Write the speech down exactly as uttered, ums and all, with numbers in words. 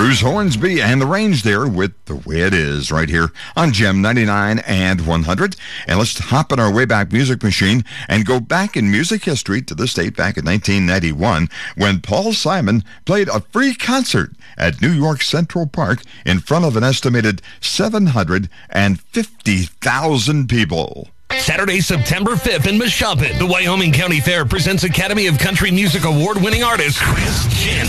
Bruce Hornsby and the Range there with The Way It Is right here on Gem ninety-nine and one hundred. And let's hop in our Wayback Music Machine and go back in music history to this date back in nineteen ninety-one when Paul Simon played a free concert at New York Central Park in front of an estimated seven hundred fifty thousand people. Saturday, September fifth in Meshuggah, the Wyoming County Fair presents Academy of Country Music Award-winning artist Chris Jen